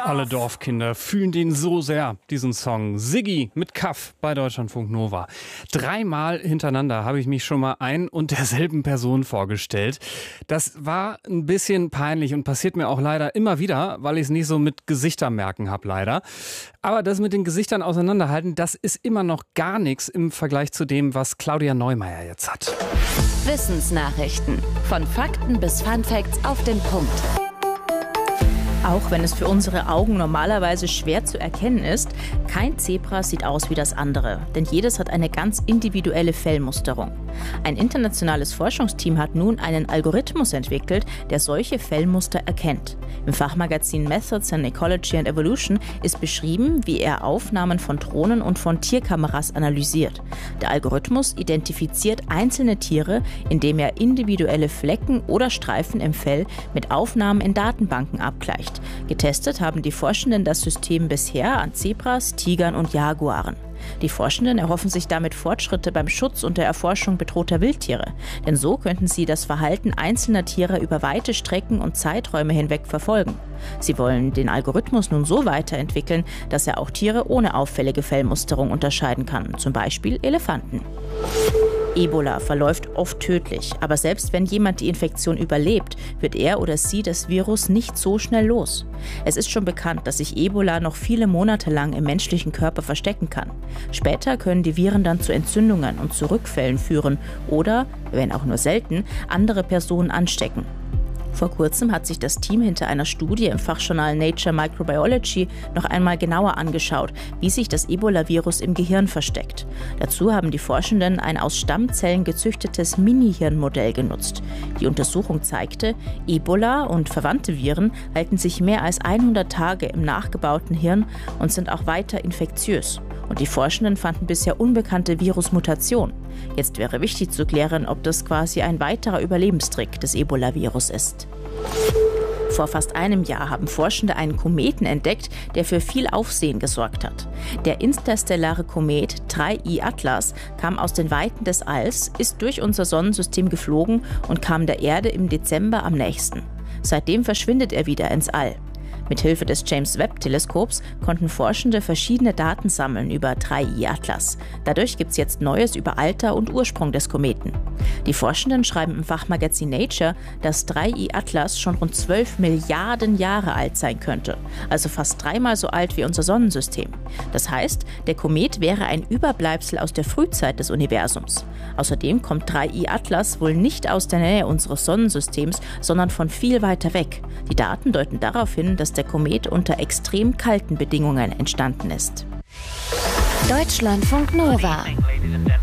Alle Dorfkinder fühlen den so sehr, diesen Song. Siggi mit Kaff bei Deutschlandfunk Nova. 3-mal hintereinander habe ich mich schon mal ein und derselben Person vorgestellt. Das war ein bisschen peinlich und passiert mir auch leider immer wieder, weil ich es nicht so mit Gesichtern merken habe, leider. Aber das mit den Gesichtern auseinanderhalten, das ist immer noch gar nichts im Vergleich zu dem, was Claudia Neumeier jetzt hat. Wissensnachrichten. Von Fakten bis Funfacts auf den Punkt. Auch wenn es für unsere Augen normalerweise schwer zu erkennen ist, kein Zebra sieht aus wie das andere, denn jedes hat eine ganz individuelle Fellmusterung. Ein internationales Forschungsteam hat nun einen Algorithmus entwickelt, der solche Fellmuster erkennt. Im Fachmagazin Methods in Ecology and Evolution ist beschrieben, wie er Aufnahmen von Drohnen und von Tierkameras analysiert. Der Algorithmus identifiziert einzelne Tiere, indem er individuelle Flecken oder Streifen im Fell mit Aufnahmen in Datenbanken abgleicht. Getestet haben die Forschenden das System bisher an Zebras, Tigern und Jaguaren. Die Forschenden erhoffen sich damit Fortschritte beim Schutz und der Erforschung bedrohter Wildtiere. Denn so könnten sie das Verhalten einzelner Tiere über weite Strecken und Zeiträume hinweg verfolgen. Sie wollen den Algorithmus nun so weiterentwickeln, dass er auch Tiere ohne auffällige Fellmusterung unterscheiden kann, zum Beispiel Elefanten. Ebola verläuft oft tödlich, aber selbst wenn jemand die Infektion überlebt, wird er oder sie das Virus nicht so schnell los. Es ist schon bekannt, dass sich Ebola noch viele Monate lang im menschlichen Körper verstecken kann. Später können die Viren dann zu Entzündungen und zu Rückfällen führen oder, wenn auch nur selten, andere Personen anstecken. Vor kurzem hat sich das Team hinter einer Studie im Fachjournal Nature Microbiology noch einmal genauer angeschaut, wie sich das Ebola-Virus im Gehirn versteckt. Dazu haben die Forschenden ein aus Stammzellen gezüchtetes Mini-Hirnmodell genutzt. Die Untersuchung zeigte, Ebola und verwandte Viren halten sich mehr als 100 Tage im nachgebauten Hirn und sind auch weiter infektiös. Und die Forschenden fanden bisher unbekannte Virusmutationen. Jetzt wäre wichtig zu klären, ob das quasi ein weiterer Überlebenstrick des Ebola-Virus ist. Vor fast einem Jahr haben Forschende einen Kometen entdeckt, der für viel Aufsehen gesorgt hat. Der interstellare Komet 3I Atlas kam aus den Weiten des Alls, ist durch unser Sonnensystem geflogen und kam der Erde im Dezember am nächsten. Seitdem verschwindet er wieder ins All. Mithilfe des James-Webb-Teleskops konnten Forschende verschiedene Daten sammeln über 3I Atlas. Dadurch gibt es jetzt Neues über Alter und Ursprung des Kometen. Die Forschenden schreiben im Fachmagazin Nature, dass 3I Atlas schon rund 12 Milliarden Jahre alt sein könnte, also fast 3-mal so alt wie unser Sonnensystem. Das heißt, der Komet wäre ein Überbleibsel aus der Frühzeit des Universums. Außerdem kommt 3I Atlas wohl nicht aus der Nähe unseres Sonnensystems, sondern von viel weiter weg. Die Daten deuten darauf hin, dass der Komet unter extrem kalten Bedingungen entstanden ist. Deutschlandfunk Nova.